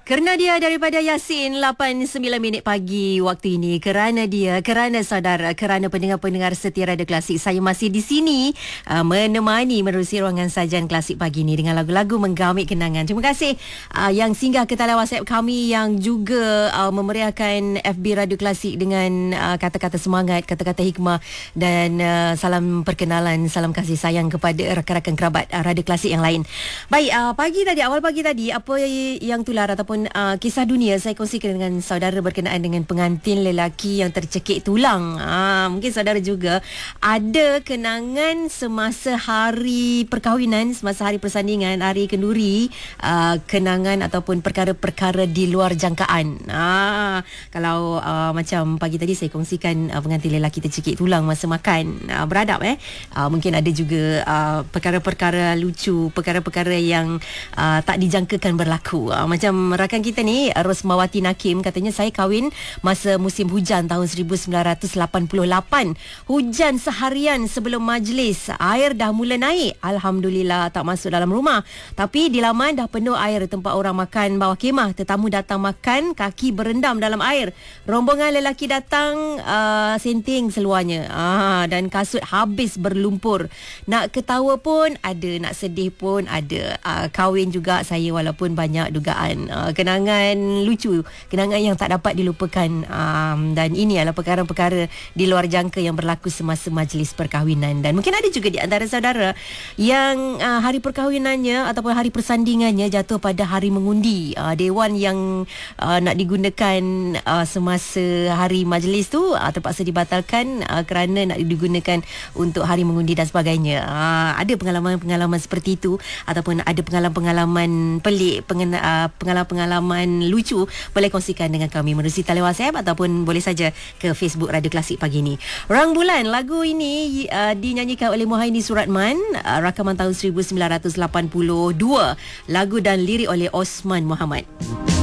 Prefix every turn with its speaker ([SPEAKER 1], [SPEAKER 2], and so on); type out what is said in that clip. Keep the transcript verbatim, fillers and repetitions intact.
[SPEAKER 1] Kerana dia daripada Yasin lapan sembilan minit pagi waktu ini. Kerana dia, kerana saudara, kerana pendengar-pendengar setia Radio Klasik, saya masih di sini uh, menemani menerusi ruangan sajian Klasik pagi ini dengan lagu-lagu menggamit kenangan. Terima kasih uh, yang singgah ke talian WhatsApp kami, yang juga uh, memeriahkan F B Radio Klasik dengan uh, kata-kata semangat, kata-kata hikmah dan uh, salam perkenalan, salam kasih sayang kepada rakan-rakan kerabat uh, Radio Klasik yang lain. Baik, uh, pagi tadi, awal pagi tadi, apa yang tular ataupun Uh, kisah dunia saya kongsikan dengan saudara berkenaan dengan pengantin lelaki yang tercekik tulang. Uh, mungkin saudara juga ada kenangan semasa hari perkahwinan, semasa hari persandingan, hari kenduri, uh, kenangan ataupun perkara-perkara di luar jangkaan. Uh, kalau uh, macam pagi tadi saya kongsikan uh, pengantin lelaki tercekik tulang masa makan uh, beradab eh. Uh, mungkin ada juga uh, perkara-perkara lucu, perkara-perkara yang uh, tak dijangkakan berlaku. Uh, macam rakan kita ni, Rosmawati Nakim, katanya saya kahwin masa musim hujan tahun seribu sembilan ratus lapan puluh lapan. Hujan seharian sebelum majlis, air dah mula naik. Alhamdulillah tak masuk dalam rumah, tapi di laman dah penuh air tempat orang makan bawah kemah. Tetamu datang makan, kaki berendam dalam air. Rombongan lelaki datang, uh, senting seluarnya, ah, dan kasut habis berlumpur. Nak ketawa pun ada, nak sedih pun ada. uh, Kahwin juga saya walaupun banyak dugaan uh, kenangan lucu, kenangan yang tak dapat dilupakan, um, dan ini adalah perkara-perkara di luar jangka yang berlaku semasa majlis perkahwinan. Dan mungkin ada juga di antara saudara yang uh, hari perkahwinannya ataupun hari persandingannya jatuh pada hari mengundi. uh, Dewan yang uh, nak digunakan uh, semasa hari majlis tu uh, terpaksa dibatalkan uh, kerana nak digunakan untuk hari mengundi dan sebagainya. uh, Ada pengalaman-pengalaman seperti itu ataupun ada pengalaman-pengalaman pelik, pengena, uh, pengalaman-pengalaman lucu, boleh kongsikan dengan kami menerusi talian WhatsApp ataupun boleh saja ke Facebook Radio Klasik pagi ini. Rang Bulan, lagu ini uh, dinyanyikan oleh Muhaini Suratman, uh, rakaman tahun seribu sembilan ratus lapan puluh dua. Lagu dan lirik oleh Osman Muhammad.